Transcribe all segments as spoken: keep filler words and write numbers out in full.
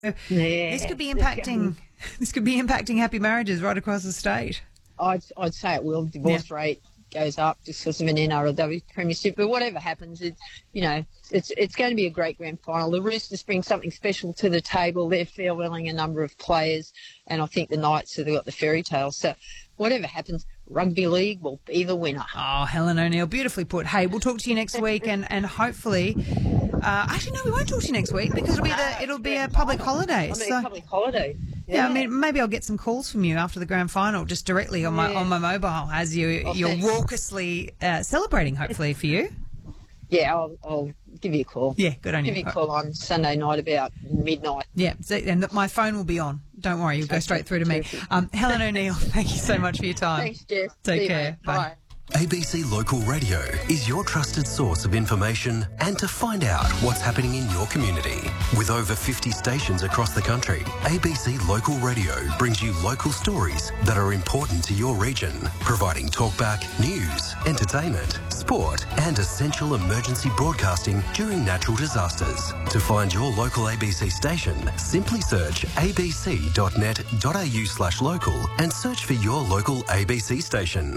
Yeah, This could be it's gonna impacting. This could be impacting happy marriages right across the state. I'd, I'd say it will. Divorce Yeah. rate goes up just because of an N R L W premiership. But whatever happens, it's you know, it's it's going to be a great grand final. The Roosters bring something special to the table. They're farewelling a number of players, and I think the Knights have got the fairy tale. So whatever happens, rugby league will be the winner. Oh, Helen O'Neill, beautifully put. Hey, we'll talk to you next week, and and hopefully, uh, actually no, we won't talk to you next week because it'll be the it'll be a public holiday. I mean, So public holiday. yeah, I mean maybe I'll get some calls from you after the grand final, just directly on my Yeah. on my mobile as you Oh, you're thanks. raucously uh, celebrating. Hopefully for you. Yeah, I'll, I'll give you a call. Yeah, good on you. Give you a call on Sunday night about midnight. Yeah, so, and my phone will be on. Don't worry, you'll go straight through to me. Um, Helen O'Neill, thank you so much for your time. Thanks, Jeff. Take See you, care. mate. Bye. Bye. A B C Local Radio is your trusted source of information and to find out what's happening in your community. With over fifty stations across the country, A B C Local Radio brings you local stories that are important to your region, providing talkback, news, entertainment, sport and essential emergency broadcasting during natural disasters. To find your local A B C station, simply search abc.net.au slash local and search for your local A B C station.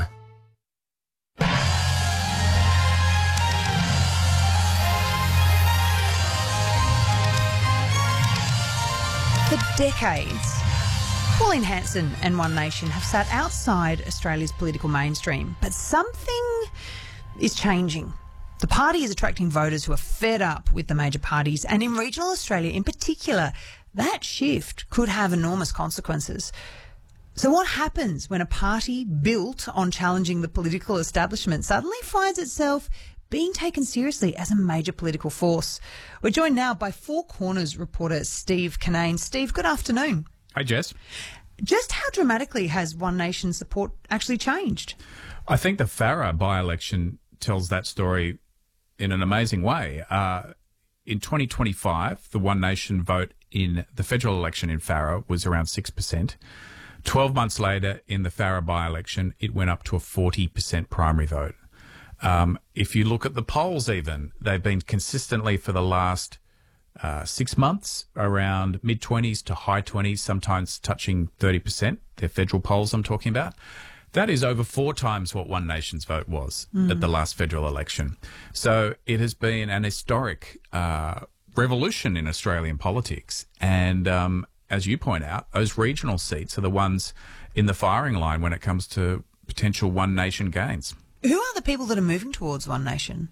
For decades, Pauline Hanson and One Nation have sat outside Australia's political mainstream, but something is changing. The party is attracting voters who are fed up with the major parties, and in regional Australia in particular, that shift could have enormous consequences. So what happens when a party built on challenging the political establishment suddenly finds itself being taken seriously as a major political force? We're joined now by Four Corners reporter Steve Kinane. Steve, good afternoon. Hi, Jess. Just how dramatically has One Nation support actually changed? I think the Farah by-election tells that story in an amazing way. Uh, in twenty twenty-five, the One Nation vote in the federal election in Farah was around six percent. twelve months later, in the Farah by-election, it went up to a forty percent primary vote. Um, if you look at the polls even, they've been consistently for the last uh, six months around mid-twenties to high twenties, sometimes touching thirty percent. They're federal polls I'm talking about. That is over four times what One Nation's vote was mm. at the last federal election. So it has been an historic uh, revolution in Australian politics. And um, as you point out, those regional seats are the ones in the firing line when it comes to potential One Nation gains. Who are the people that are moving towards One Nation?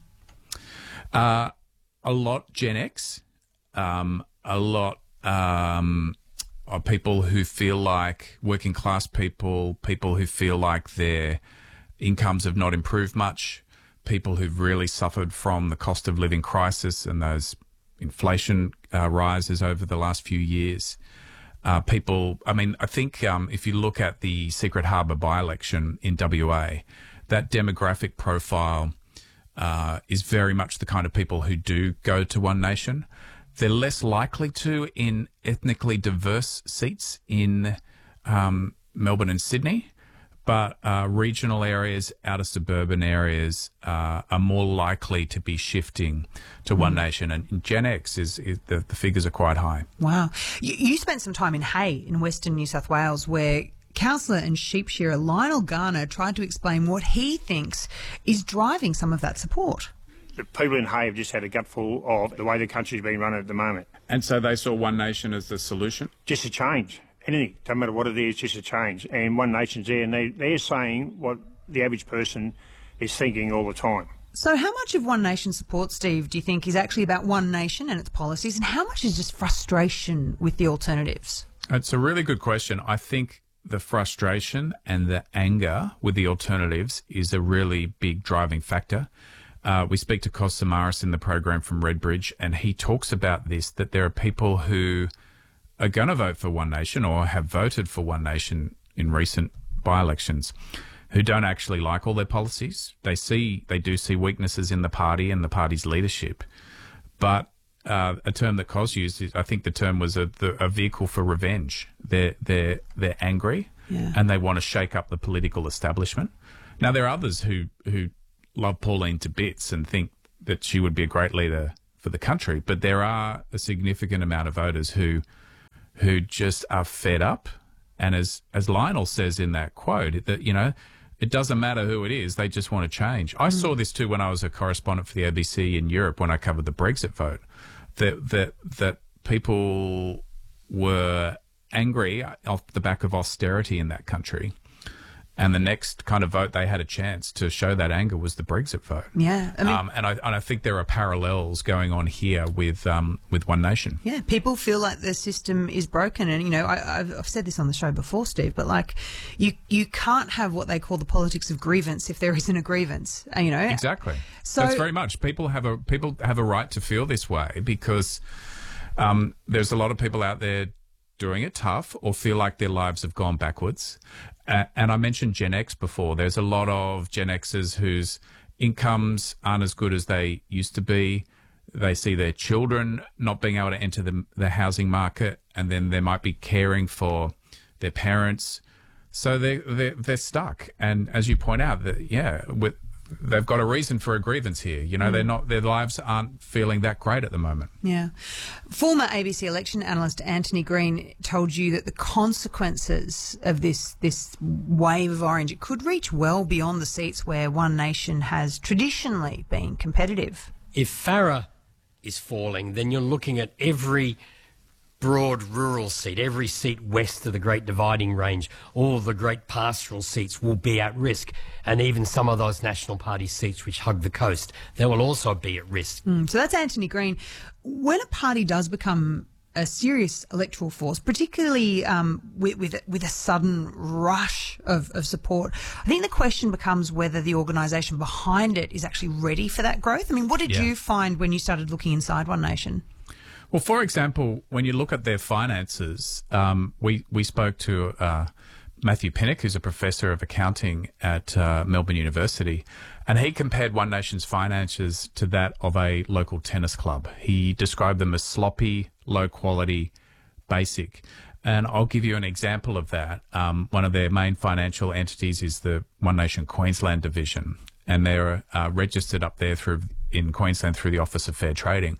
Uh, a lot Gen X, um, a lot um, of people who feel like working class people, people who feel like their incomes have not improved much, people who've really suffered from the cost of living crisis and those inflation uh, rises over the last few years. Uh, people, I mean, I think um, if you look at the Secret Harbour by-election in W A, that demographic profile uh, is very much the kind of people who do go to One Nation. They're less likely to in ethnically diverse seats in um, Melbourne and Sydney, but uh, regional areas, outer suburban areas uh, are more likely to be shifting to One Nation. And Gen X, is, is the, the figures are quite high. Wow. You, you spent some time in Hay in Western New South Wales where councillor and sheep shearer Lionel Garner tried to explain what he thinks is driving some of that support. The people in Hay have just had a gutful of the way the country's been run at the moment. And so they saw One Nation as the solution? Just a change. Anything, doesn't matter what it is, just a change. And One Nation's there, and they, they're saying what the average person is thinking all the time. So how much of One Nation support, Steve, do you think is actually about One Nation and its policies, and how much is just frustration with the alternatives? It's a really good question. I think the frustration and the anger with the alternatives is a really big driving factor. Uh, we speak to Kos Samaras in the program from Redbridge, and he talks about this, that there are people who are going to vote for One Nation or have voted for One Nation in recent by-elections who don't actually like all their policies. They see, they do see weaknesses in the party and the party's leadership. But uh, a term that Kos used, I think the term was a, the, a vehicle for revenge. They're, they're, they're angry yeah. and they want to shake up the political establishment. Now, there are others who, who love Pauline to bits and think that she would be a great leader for the country, but there are a significant amount of voters who who just are fed up. And as, as Lionel says in that quote, that, you know, it doesn't matter who it is, they just want to change. I mm. saw this too when I was a correspondent for the A B C in Europe when I covered the Brexit vote, that that that people were angry off the back of austerity in that country. And the next kind of vote they had a chance to show that anger was the Brexit vote. Yeah, I mean, um, and I and I think there are parallels going on here with um, with One Nation. Yeah, people feel like the system is broken, and you know, I, I've, I've said this on the show before, Steve, but like, you you can't have what they call the politics of grievance if there isn't a grievance. You know, exactly. So that's very much people have a people have a right to feel this way because um, there's a lot of people out there doing it tough or feel like their lives have gone backwards. Uh, and I mentioned Gen X before. There's a lot of Gen Xers whose incomes aren't as good as they used to be. They see their children not being able to enter the, the housing market, and then they might be caring for their parents. So they, they're, they're stuck. And as you point out, that yeah, with, they've got a reason for a grievance here. You know, mm. they're not, their lives aren't feeling that great at the moment. Yeah. Former A B C election analyst Anthony Green told you that the consequences of this this wave of orange, it could reach well beyond the seats where One Nation has traditionally been competitive. If Farah is falling, then you're looking at every broad rural seat, every seat west of the Great Dividing Range, all the great pastoral seats will be at risk. And even some of those National Party seats which hug the coast, they will also be at risk. Mm, so that's Anthony Green. When a party does become a serious electoral force, particularly um, with, with, with a sudden rush of, of support, I think the question becomes whether the organisation behind it is actually ready for that growth. I mean, what did yeah. you find when you started looking inside One Nation? Well, for example, when you look at their finances, um, we, we spoke to uh, Matthew Pinnock, who's a professor of accounting at uh, Melbourne University, and he compared One Nation's finances to that of a local tennis club. He described them as sloppy, low quality, basic. And I'll give you an example of that. Um, one of their main financial entities is the One Nation Queensland division, and they're uh, registered up there through in Queensland through the Office of Fair Trading.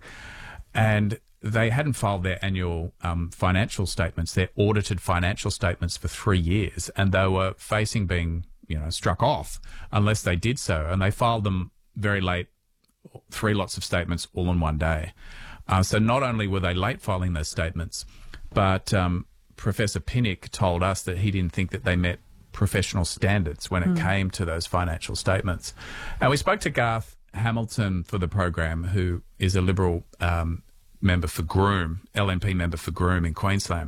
And they hadn't filed their annual um, financial statements, their audited financial statements for three years, and they were facing being, you know, struck off unless they did so. And they filed them very late, three lots of statements all in one day. Uh, so not only were they late filing those statements, but um, Professor Pinnock told us that he didn't think that they met professional standards when it mm. came to those financial statements. And we spoke to Garth Hamilton for the program, who is a Liberal um, member for Groom, L N P member for Groom in Queensland,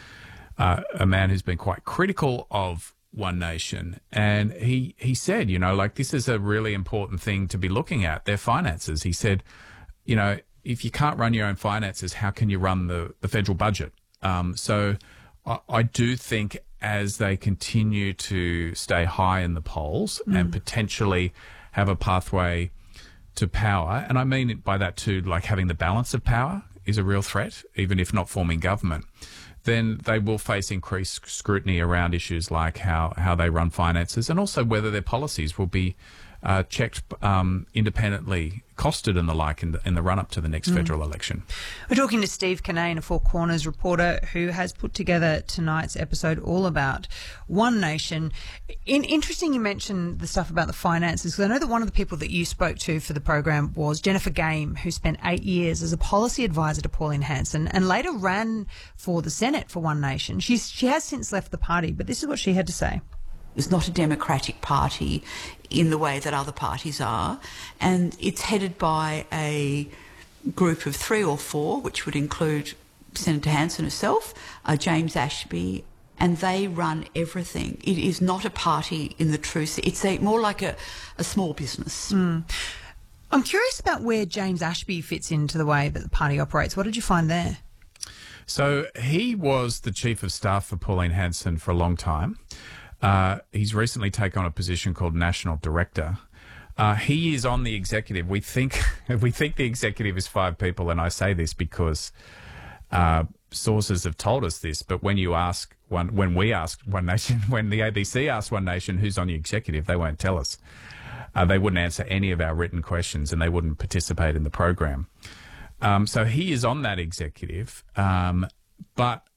uh, a man who's been quite critical of One Nation. And he, he said, you know, like, this is a really important thing to be looking at, their finances. He said, you know, if you can't run your own finances, how can you run the, the federal budget? Um, so I, I do think as they continue to stay high in the polls mm. and potentially have a pathway to power, and I mean by that too, like having the balance of power is a real threat, even if not forming government, then they will face increased scrutiny around issues like how, how they run finances, and also whether their policies will be uh, checked um, independently, costed and the like in the, in the run-up to the next mm. federal election. We're talking to Steve Kinane, a Four Corners reporter who has put together tonight's episode all about One Nation. In, interesting you mentioned the stuff about the finances, because I know that one of the people that you spoke to for the program was Jennifer Game, who spent eight years as a policy advisor to Pauline Hanson and later ran for the Senate for One Nation. She's, she has since left the party, but this is what she had to say. It's not a democratic party in the way that other parties are, and it's headed by a group of three or four, which would include Senator Hanson herself, uh, James Ashby, and they run everything. It is not a party in the true sense. It's a, more like a, a small business. Mm. I'm curious about where James Ashby fits into the way that the party operates. What did you find there? So he was the chief of staff for Pauline Hanson for a long time. Uh, he's recently taken on a position called National Director. Uh, he is on the executive. We think we think the executive is five people, and I say this because uh, sources have told us this. But when you ask one, when we asked One Nation, when the A B C asked One Nation who's on the executive, they won't tell us. Uh, they wouldn't answer any of our written questions, and they wouldn't participate in the program. Um, so he is on that executive, um, but